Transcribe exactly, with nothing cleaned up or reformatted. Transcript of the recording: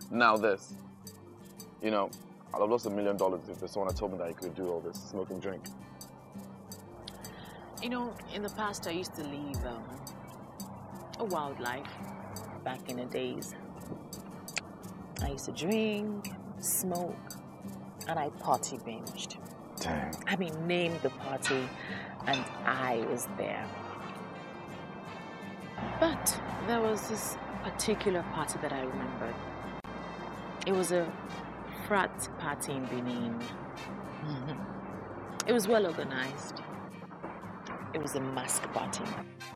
Now this, you know, I'd have lost a million dollars if there's someone had told me that I could do all this, smoke and drink. You know, in the past I used to live um, a wild life back in the days. I used to drink, smoke, and I party binged. Dang. I mean, name the party, and I was there. But there was this particular party that I remembered. It was a frat party in Benin. It was well organized. It was a mask party.